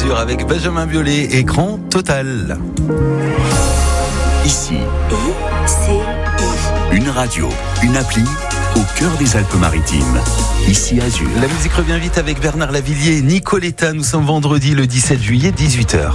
Azur avec Benjamin Biolay, écran total. Ici, une radio, une appli au cœur des Alpes-Maritimes. Ici Azur. La musique revient vite avec Bernard Lavillier et Nicoletta. Nous sommes vendredi le 17 juillet, 18h.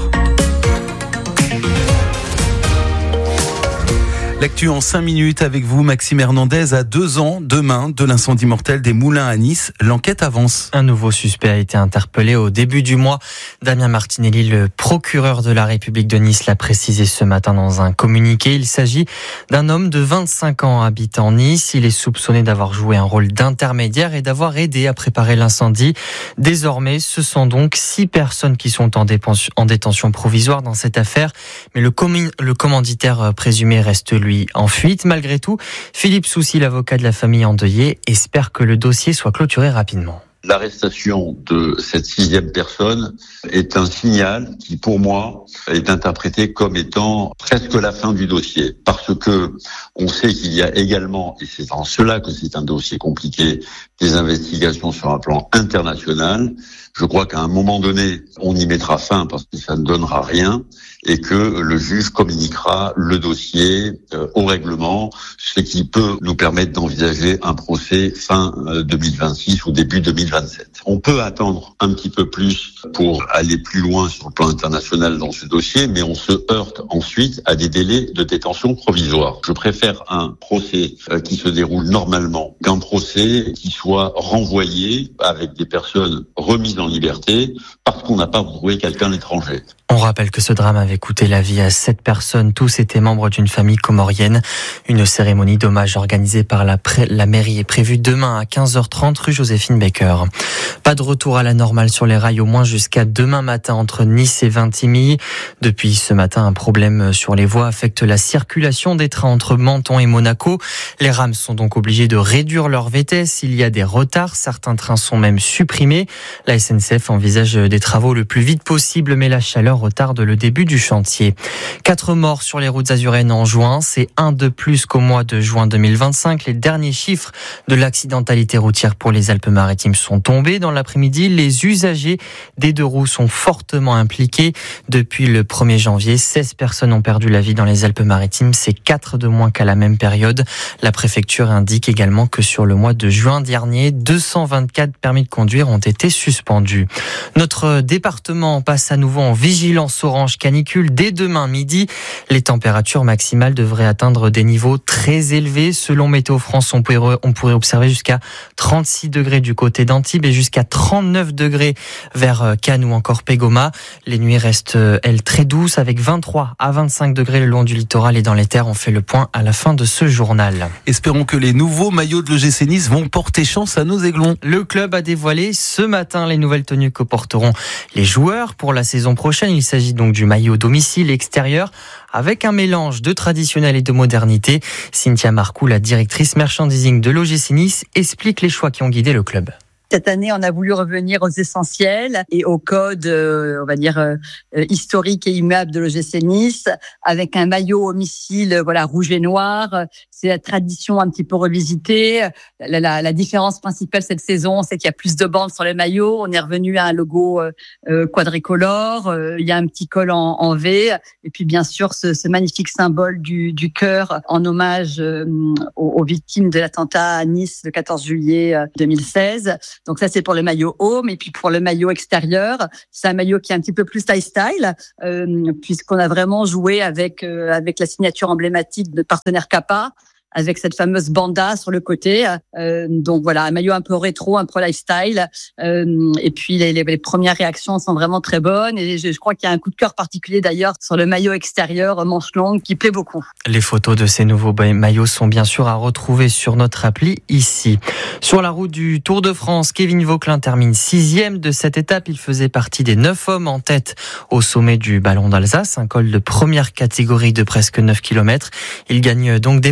L'actu en 5 minutes avec vous, Maxime Hernandez. À 2 ans demain de l'incendie mortel des Moulins à Nice, l'enquête avance. Un nouveau suspect a été interpellé au début du mois. Damien Martinelli, le procureur de la République de Nice, l'a précisé ce matin dans un communiqué. Il s'agit d'un homme de 25 ans habitant Nice. Il est soupçonné d'avoir joué un rôle d'intermédiaire et d'avoir aidé à préparer l'incendie. Désormais, ce sont donc 6 personnes qui sont en détention provisoire dans cette affaire. Mais le commanditaire présumé reste lui en fuite. Malgré tout, Philippe Soucy, l'avocat de la famille endeuillée, espère que le dossier soit clôturé rapidement. L'arrestation de cette 6e personne est un signal qui, pour moi, est interprété comme étant presque la fin du dossier. Parce que on sait qu'il y a également, et c'est en cela que c'est un dossier compliqué, des investigations sur un plan international. Je crois qu'à un moment donné, on y mettra fin parce que ça ne donnera rien et que le juge communiquera le dossier au règlement, ce qui peut nous permettre d'envisager un procès fin 2026 ou début 2027. On peut attendre un petit peu plus pour aller plus loin sur le plan international dans ce dossier, mais on se heurte ensuite à des délais de détention provisoire. Je préfère un procès qui se déroule normalement qu'un procès qui soit renvoyé avec des personnes remises en liberté parce qu'on n'a pas retrouvé quelqu'un à l'étranger. On rappelle que ce drame avait coûté la vie à 7 personnes. Tous étaient membres d'une famille comorienne. Une cérémonie d'hommage organisée par la mairie est prévue demain à 15h30 rue Joséphine Baker. Pas de retour à la normale sur les rails au moins jusqu'à demain matin entre Nice et Vintimille. Depuis ce matin, un problème sur les voies affecte la circulation des trains entre Menton et Monaco. Les rames sont donc obligées de réduire leur vitesse. Il y a des retards. Certains trains sont même supprimés. La SNCF envisage des travaux le plus vite possible, mais la chaleur retarde le début du chantier. 4 morts sur les routes azuréennes en juin, c'est 1 de plus qu'au mois de juin 2025. Les derniers chiffres de l'accidentalité routière pour les Alpes-Maritimes sont tombés dans l'après-midi. Les usagers des 2 roues sont fortement impliqués. Depuis le 1er janvier, 16 personnes ont perdu la vie dans les Alpes-Maritimes. C'est 4 de moins qu'à la même période. La préfecture indique également que sur le mois de juin dernier, 224 permis de conduire ont été suspendus. Notre département passe à nouveau en vigilance orange canicule dès demain midi. Les températures maximales devraient atteindre des niveaux très élevés. Selon Météo France, on pourrait observer jusqu'à 36 degrés du côté d'Antibes et jusqu'à 39 degrés vers Cannes ou encore Pégoma. Les nuits restent, elles, très douces avec 23 à 25 degrés le long du littoral et dans les terres. On fait le point à la fin de ce journal. Espérons que les nouveaux maillots de l'OGC Nice vont porter chance à nos aiglons. Le club a dévoilé ce matin les nouvelles tenues que porteront les joueurs pour la saison prochaine. Il s'agit donc du maillot domicile extérieur avec un mélange de traditionnel et de modernité. Cynthia Marcoux, la directrice merchandising de l'OGC Nice, explique les choix qui ont guidé le club. Cette année, on a voulu revenir aux essentiels et aux codes, on va dire, historiques et immuables de l'OGC Nice, avec un maillot domicile, voilà, rouge et noir. C'est la tradition un petit peu revisitée. La différence principale cette saison, c'est qu'il y a plus de bandes sur les maillots. On est revenu à un logo quadricolore. Il y a un petit col en V. Et puis, bien sûr, ce magnifique symbole du cœur en hommage aux victimes de l'attentat à Nice le 14 juillet 2016. Donc ça, c'est pour le maillot home. Et puis pour le maillot extérieur, c'est un maillot qui est un petit peu plus style, puisqu'on a vraiment joué avec la signature emblématique de partenaire Kappa, avec cette fameuse banda sur le côté. Donc voilà, un maillot un peu rétro, un peu lifestyle. Et puis les premières réactions sont vraiment très bonnes. Et je crois qu'il y a un coup de cœur particulier d'ailleurs sur le maillot extérieur manche longue qui plaît beaucoup. Les photos de ces nouveaux maillots sont bien sûr à retrouver sur notre appli ici. Sur la route du Tour de France, Kevin Vauquelin termine 6e de cette étape. Il faisait partie des 9 hommes en tête au sommet du Ballon d'Alsace, un col de première catégorie de presque 9 km. Il gagne donc des places au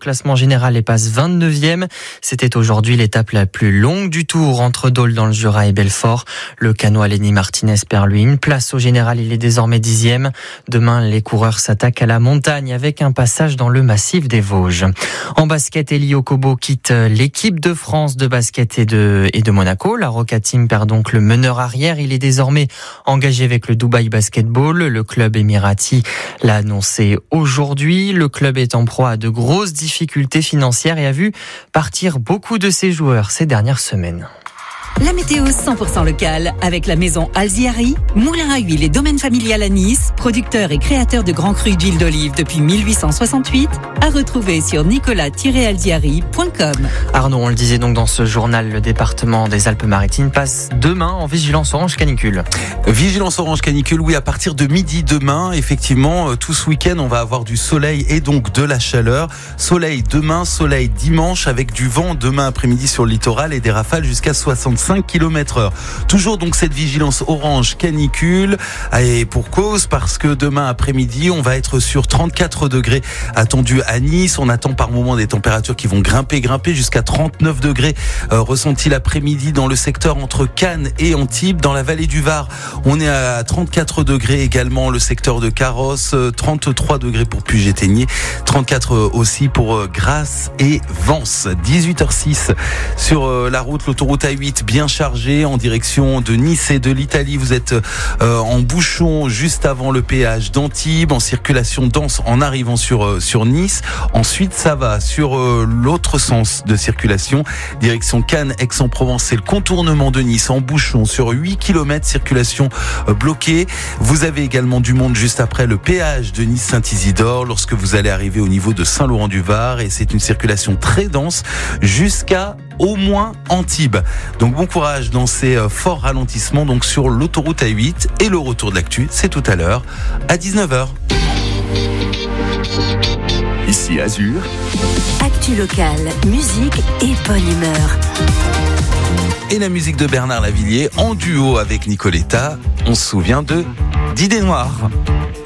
classement général et passe 29e. C'était aujourd'hui l'étape la plus longue du Tour entre Dole dans le Jura et Belfort. Le Canois Lenny Martinez perd lui une place au général, il est désormais 10e. Demain, les coureurs s'attaquent à la montagne avec un passage dans le massif des Vosges. En basket, Eli Okobo quitte l'équipe de France de basket et de Monaco. La Roca Team perd donc le meneur arrière. Il est désormais engagé avec le Dubaï Basketball. Le club émirati l'a annoncé aujourd'hui. Le club est en proie à de grosses difficultés financières et a vu partir beaucoup de ses joueurs ces dernières semaines. La météo 100% locale avec la maison Alziari, moulin à huile et domaine familial à Nice, producteur et créateur de grands crus d'huile d'olive depuis 1868, à retrouver sur nicolas-alziari.com. Arnaud, on le disait donc dans ce journal, le département des Alpes-Maritimes passe demain en vigilance orange canicule. Vigilance orange canicule, oui, à partir de midi demain, effectivement, tout ce week-end, on va avoir du soleil et donc de la chaleur. Soleil demain, soleil dimanche, avec du vent demain après-midi sur le littoral et des rafales jusqu'à 65 km/h. Toujours donc cette vigilance orange canicule, et pour cause, parce que demain après-midi, on va être sur 34 degrés attendus à Nice. On attend par moment des températures qui vont grimper jusqu'à 39 degrés ressentis l'après-midi dans le secteur entre Cannes et Antibes. Dans la vallée du Var, on est à 34 degrés également, le secteur de Carrosse, 33 degrés pour Puget-Théniers, 34 aussi pour Grasse et Vence. 18h06 sur la route, l'autoroute A8 bien chargée en direction de Nice et de l'Italie. Vous êtes en bouchon juste avant le péage d'Antibes, en circulation dense en arrivant sur Nice. Ensuite, ça va sur l'autre sens de circulation, direction Cannes, Aix-en-Provence. C'est le contournement de Nice en bouchon sur 8 km, circulation bloquée. Vous avez également du monde juste après le péage de Nice-Saint-Isidore lorsque vous allez arriver au niveau de Saint-Laurent-du-Var, et c'est une circulation très dense jusqu'à au moins Antibes. Donc bon courage dans ces forts ralentissements donc sur l'autoroute A8, et le retour de l'actu, c'est tout à l'heure à 19h. Ici Azur. Actu locale, musique et bonne humeur. Et la musique de Bernard Lavilliers en duo avec Nicoletta. On se souvient de d'Idées Noires.